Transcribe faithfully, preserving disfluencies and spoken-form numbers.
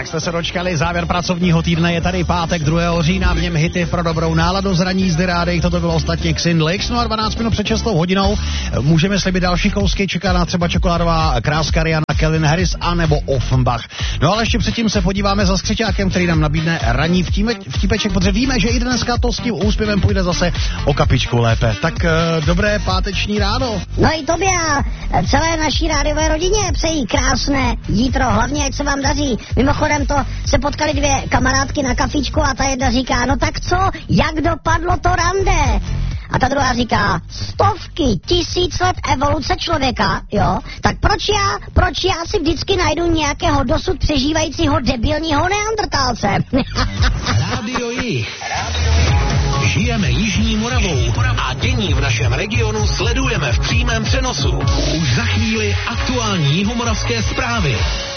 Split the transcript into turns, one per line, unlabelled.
Tak jste se dočkali, závěr pracovního týdne, je tady pátek druhého října, v něm hity pro dobrou náladu z ranní jízdy rády, toto bylo ostatně Xindlix, no a dvanáct minut před šestou hodinou můžeme slibit další kousky, čeká na třeba čokoládová kráska Rihanna, Calvin Harris a nebo Offenbach. No ale ještě předtím se podíváme za skřeťákem, který nám nabídne ranní vtíme, vtípeček, protože víme, že i dneska to s tím úspěvem půjde zase o kapičku lépe. Tak uh, dobré páteční ráno.
No i tobě a celé naší rádiové rodině přejí krásné jítro, hlavně ať se vám daří. Mimochodem to se potkali dvě kamarádky na kafičku a ta jedna říká, no tak co, jak dopadlo to rande? A ta druhá říká, stovky tisíc let evoluce člověka, jo? Tak proč já, proč já si vždycky najdu nějakého dosud přežívajícího debilního neandertálce?
Rádio Jih. Žijeme Jižní Moravou a dění v našem regionu sledujeme v přímém přenosu. Už za chvíli aktuální jihomoravské zprávy.